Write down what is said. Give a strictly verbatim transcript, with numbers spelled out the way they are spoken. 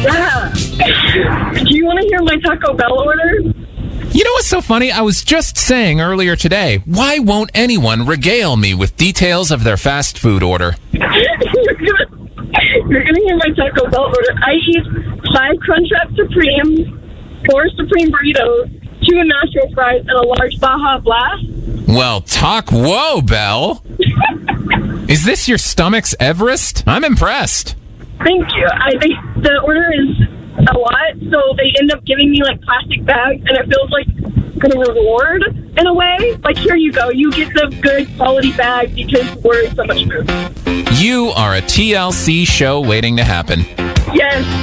Yeah. Do you want to hear my Taco Bell order? You know what's so funny? I was just saying earlier today, why won't anyone regale me with details of their fast food order? you're gonna, you're gonna hear my Taco Bell order. I eat five Crunchwrap Supremes, four Supreme Burritos, two Nashville fries, and a large Baja Blast. Well, talk whoa, Belle. Is this your stomach's Everest? I'm impressed. Thank you. I think the order is a lot, so they end up giving me like plastic bags, and it feels like a reward in a way. Like, here you go, you get the good quality bag because we're so much food. You are a T L C show waiting to happen. Yes.